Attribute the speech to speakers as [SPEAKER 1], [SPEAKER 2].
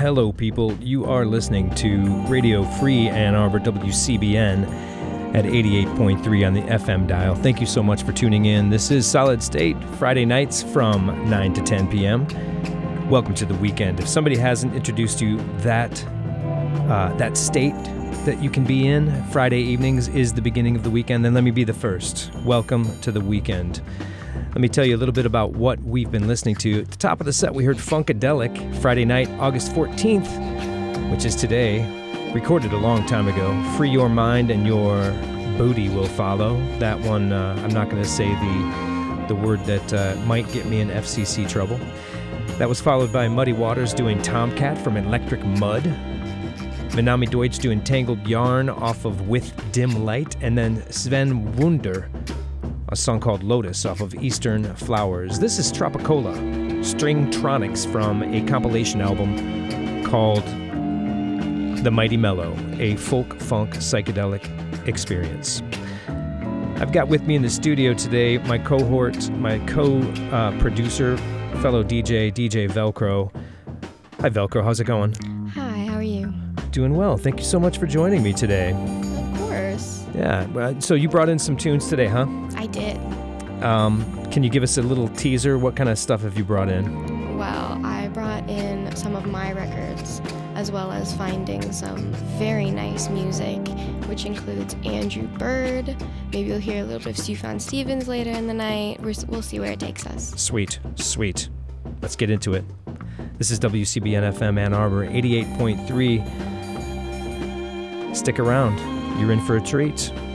[SPEAKER 1] Hello, people. You are listening to Radio Free Ann Arbor, WCBN, at 88.3 on the FM dial. Thank you so much for tuning in. This is Solid State, Friday nights from 9 to 10 p.m. Welcome to the weekend. If somebody hasn't introduced you that state that you can be in, Friday evenings is the beginning of the weekend, then let me be the first. Welcome to the weekend. Let me tell you a little bit about what we've been listening to. At the top of the set, we heard Funkadelic, Friday night, August 14th, which is today, recorded a long time ago. Free Your Mind and Your Booty Will Follow. That one, I'm not going to say the word that might get me in FCC trouble. That was followed by Muddy Waters doing Tomcat from Electric Mud. Minami Deutsch doing Tangled Yarn off of With Dim Light. And then Sven Wunder, a song called Lotus off of Eastern Flowers. This is Tropicola, Stringtronics from a compilation album called The Mighty Mellow, a folk-funk psychedelic experience. I've got with me in the studio today my co-producer, fellow DJ Velcro. Hi Velcro, how's it going?
[SPEAKER 2] Hi, how are you?
[SPEAKER 1] Doing well. Thank you so much for joining me today.
[SPEAKER 2] Of course.
[SPEAKER 1] Yeah, so you brought in some tunes today, huh?
[SPEAKER 2] I did.
[SPEAKER 1] Can you give us a little teaser? What kind of stuff have you brought in?
[SPEAKER 2] Well, I brought in some of my records, as well as finding some very nice music, which includes Andrew Bird. Maybe you'll hear a little bit of Sufjan Stevens later in the night. We'll see where it takes us.
[SPEAKER 1] Sweet. Let's get into it. This is WCBN FM Ann Arbor, 88.3. Stick around. You're in for a treat.